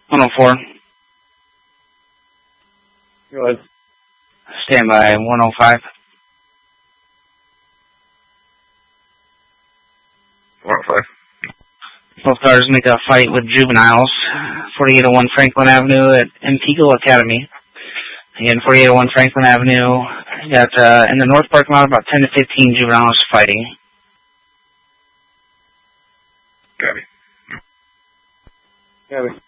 104. Go ahead. Stand by 105. 105. Both cars make a fight with juveniles. 4801 Franklin Avenue at Antigua Academy. Again, 4801 Franklin Avenue. You got in the north parking lot about 10 to 15 juveniles fighting. Copy. Copy.